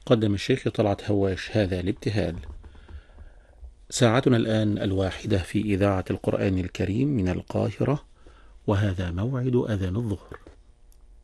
قدم الشيخ طلعت هواش هذا الابتهال. ساعتنا الآن 1 في إذاعة القرآن الكريم من القاهرة، وهذا موعد أذان الظهر.